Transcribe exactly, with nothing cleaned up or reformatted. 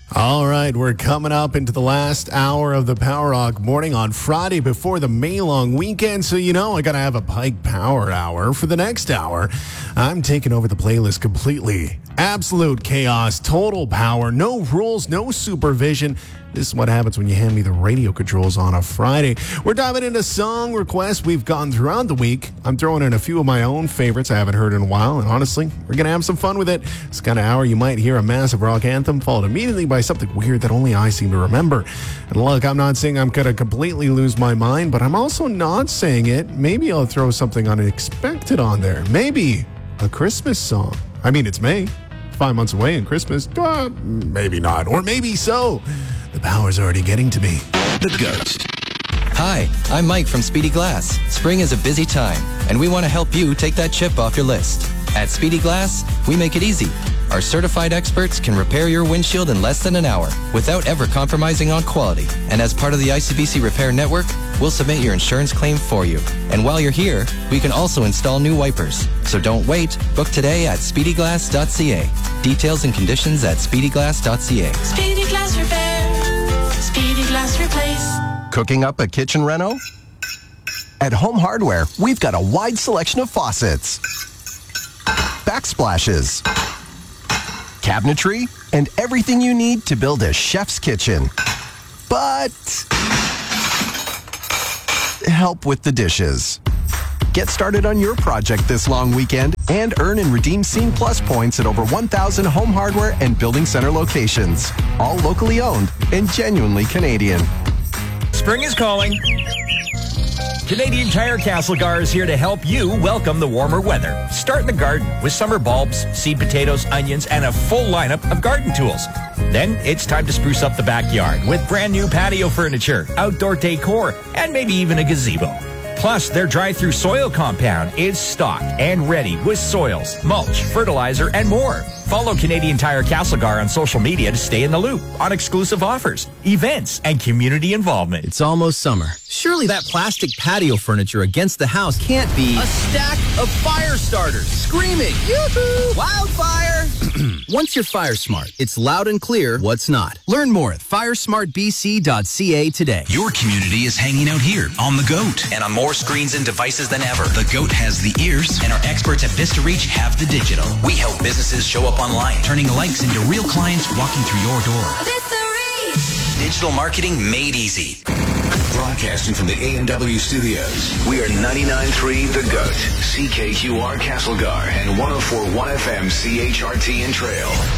All right, we're coming up into the last hour of the Power Rock Morning on Friday before the May long weekend. So, you know, I got to have a Pike Power Hour for the next hour. I'm taking over the playlist completely. Absolute chaos, total power, no rules, no supervision. This is what happens when you hand me the radio controls on a Friday. We're diving into song requests we've gotten throughout the week. I'm throwing in a few of my own favorites I haven't heard in a while, and honestly, we're going to have some fun with it. It's kind of hour you might hear a massive rock anthem followed immediately by something weird that only I seem to remember. And look, I'm not saying I'm going to completely lose my mind, but I'm also not saying it. Maybe I'll throw something unexpected on there. Maybe a Christmas song. I mean, it's May. Five months away in Christmas. Uh, maybe not. Or maybe so. The power's already getting to me. The Ghost. Hi, I'm Mike from Speedy Glass. Spring is a busy time, and we want to help you take that chip off your list. At Speedy Glass, we make it easy. Our certified experts can repair your windshield in less than an hour without ever compromising on quality. And as part of the I C B C Repair Network, we'll submit your insurance claim for you. And while you're here, we can also install new wipers. So don't wait. Book today at speedy glass dot c a. Details and conditions at speedy glass dot c a. Speedy Glass Repair. Speedy Glass Replace. Cooking up a kitchen reno? At Home Hardware, we've got a wide selection of faucets, backsplashes, cabinetry, and everything you need to build a chef's kitchen. But help with the dishes. Get started on your project this long weekend and earn and redeem Scene Plus points at over one thousand Home Hardware and Building Center locations. All locally owned and genuinely Canadian. Spring is calling. Canadian Tire Castlegar is here to help you welcome the warmer weather. Start in the garden with summer bulbs, seed potatoes, onions, and a full lineup of garden tools. Then it's time to spruce up the backyard with brand new patio furniture, outdoor decor, and maybe even a gazebo. Plus, their drive-through soil compound is stocked and ready with soils, mulch, fertilizer, and more. Follow Canadian Tire Castlegar on social media to stay in the loop on exclusive offers, events, and community involvement. It's almost summer. Surely that plastic patio furniture against the house can't be a stack of fire starters screaming, yoo-hoo, wildfire! Once you're Fire Smart, it's loud and clear what's not. Learn more at fire smart b c dot c a today. Your community is hanging out here on The Goat and on more screens and devices than ever. The Goat has the ears, and our experts at Vista Reach have the digital. We help businesses show up online, turning likes into real clients walking through your door. Vista Reach. Digital marketing made easy. Broadcasting from the A and W studios, we are ninety-nine point three The Goat, C K Q R Castlegar, and one oh four point one F M C H R T in Trail.